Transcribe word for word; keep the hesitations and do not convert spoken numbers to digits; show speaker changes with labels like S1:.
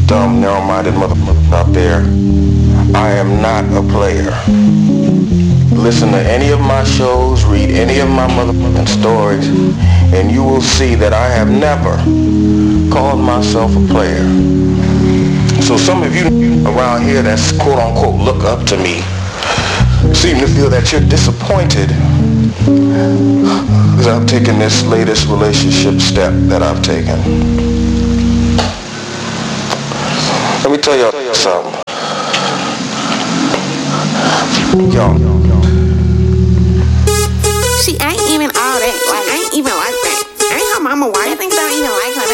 S1: dumb, narrow-minded motherfuckers out there, I am not a player. Listen to any of my shows, read any of my motherfucking stories, and you will see that I have never called myself a player. So some of you around here that's quote-unquote look up to me seem to feel that you're disappointed because I've taken this latest relationship step that I've taken. Let me tell you something. Yo.
S2: She ain't even all that. Like, I ain't even like that. Ain't her mama white. I think so even like